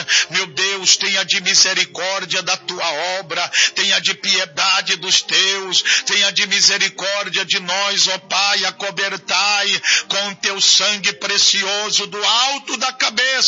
Meu Deus, tenha de misericórdia da tua obra, tenha de piedade dos teus, tenha de misericórdia de nós, ó Pai, acobertai com teu sangue precioso do alto da cabeça